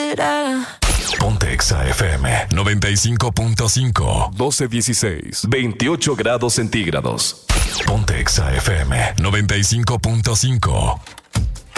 será? Ponte Exa FM 95.5. 12:16. 28 grados centígrados. Ponte Exa FM 95.5.